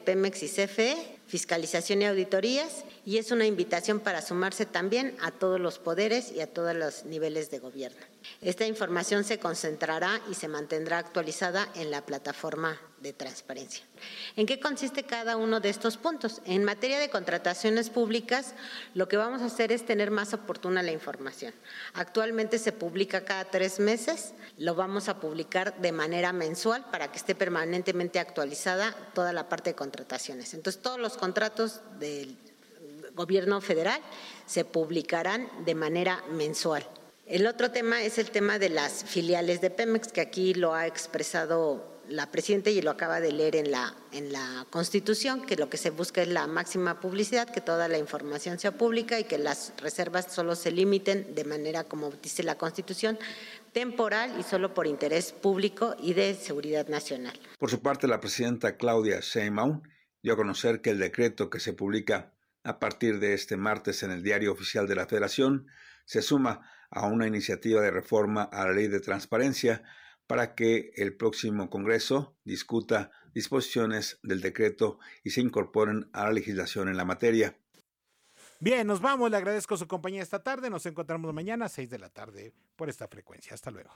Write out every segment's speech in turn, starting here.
Pemex y CFE, fiscalización y auditorías, y es una invitación para sumarse también a todos los poderes y a todos los niveles de gobierno. Esta información se concentrará y se mantendrá actualizada en la plataforma de transparencia. ¿En qué consiste cada uno de estos puntos? En materia de contrataciones públicas, lo que vamos a hacer es tener más oportuna la información. Actualmente se publica cada 3 meses, lo vamos a publicar de manera mensual para que esté permanentemente actualizada toda la parte de contrataciones. Entonces, todos los contratos del gobierno federal se publicarán de manera mensual. El otro tema es el tema de las filiales de Pemex, que aquí lo ha expresado la presidenta y lo acaba de leer en la Constitución, que lo que se busca es la máxima publicidad, que toda la información sea pública y que las reservas solo se limiten de manera, como dice la Constitución, temporal y solo por interés público y de seguridad nacional. Por su parte, la presidenta Claudia Sheinbaum dio a conocer que el decreto que se publica a partir de este martes en el Diario Oficial de la Federación se suma a una iniciativa de reforma a la Ley de Transparencia para que el próximo Congreso discuta disposiciones del decreto y se incorporen a la legislación en la materia. Bien, nos vamos. Le agradezco su compañía esta tarde. Nos encontramos mañana a 6 de la tarde por esta frecuencia. Hasta luego.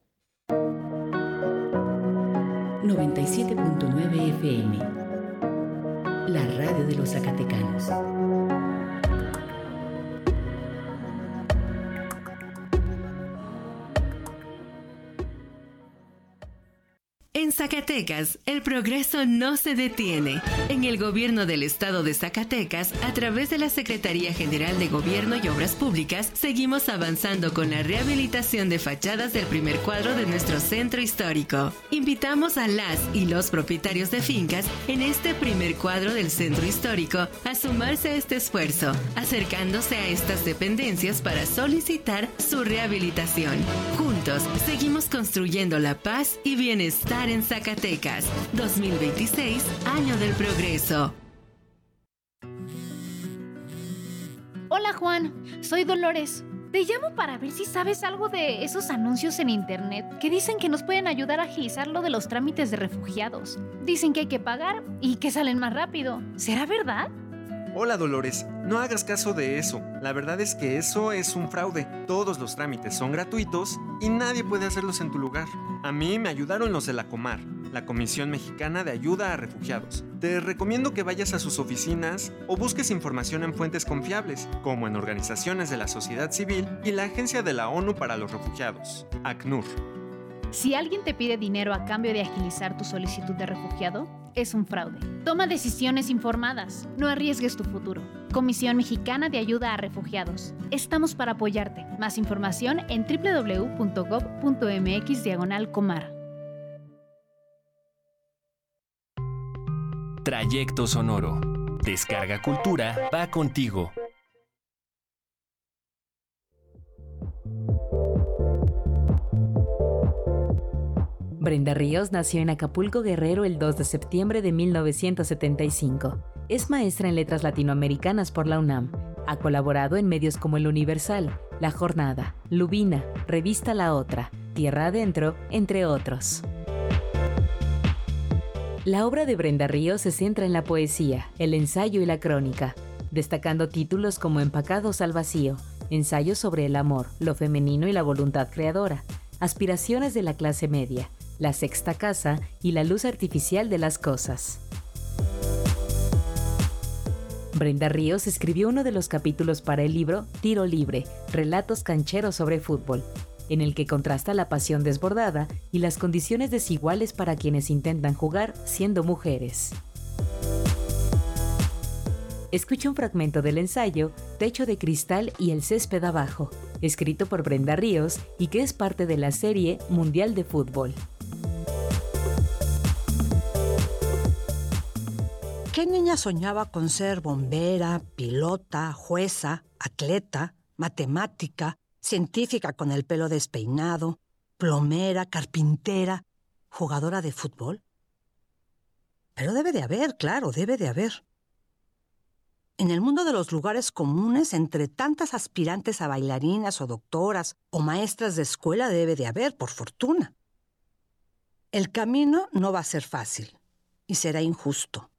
97.9 FM. La radio de los zacatecanos. En Zacatecas, el progreso no se detiene. En el gobierno del estado de Zacatecas, a través de la Secretaría General de Gobierno y Obras Públicas, seguimos avanzando con la rehabilitación de fachadas del primer cuadro de nuestro centro histórico. Invitamos a las y los propietarios de fincas en este primer cuadro del centro histórico a sumarse a este esfuerzo, acercándose a estas dependencias para solicitar su rehabilitación. Juntos, seguimos construyendo la paz y bienestar en Zacatecas. 2026, año del progreso. Hola Juan, soy Dolores. Te llamo para ver si sabes algo de esos anuncios en internet que dicen que nos pueden ayudar a agilizar lo de los trámites de refugiados. Dicen que hay que pagar y que salen más rápido. ¿Será verdad? Hola Dolores, no hagas caso de eso. La verdad es que eso es un fraude. Todos los trámites son gratuitos y nadie puede hacerlos en tu lugar. A mí me ayudaron los de la Comar, la Comisión Mexicana de Ayuda a Refugiados. Te recomiendo que vayas a sus oficinas o busques información en fuentes confiables, como en organizaciones de la sociedad civil y la Agencia de la ONU para los Refugiados, ACNUR. Si alguien te pide dinero a cambio de agilizar tu solicitud de refugiado, es un fraude. Toma decisiones informadas. No arriesgues tu futuro. Comisión Mexicana de Ayuda a Refugiados. Estamos para apoyarte. Más información en www.gov.mx/Comar. Trayecto Sonoro. Descarga Cultura va contigo. Brenda Ríos nació en Acapulco, Guerrero, el 2 de septiembre de 1975. Es maestra en letras latinoamericanas por la UNAM. Ha colaborado en medios como El Universal, La Jornada, Lubina, Revista La Otra, Tierra Adentro, entre otros. La obra de Brenda Ríos se centra en la poesía, el ensayo y la crónica, destacando títulos como Empacados al vacío, ensayos sobre el amor, lo femenino y la voluntad creadora, Aspiraciones de la clase media, La sexta casa y La luz artificial de las cosas. Brenda Ríos escribió uno de los capítulos para el libro Tiro Libre, relatos cancheros sobre fútbol, en el que contrasta la pasión desbordada y las condiciones desiguales para quienes intentan jugar siendo mujeres. Escucha un fragmento del ensayo Techo de cristal y el césped abajo, escrito por Brenda Ríos y que es parte de la serie Mundial de Fútbol. ¿Qué niña soñaba con ser bombera, pilota, jueza, atleta, matemática, científica con el pelo despeinado, plomera, carpintera, jugadora de fútbol? Pero debe de haber, claro, debe de haber. En el mundo de los lugares comunes, entre tantas aspirantes a bailarinas o doctoras o maestras de escuela, debe de haber, por fortuna. El camino no va a ser fácil y será injusto.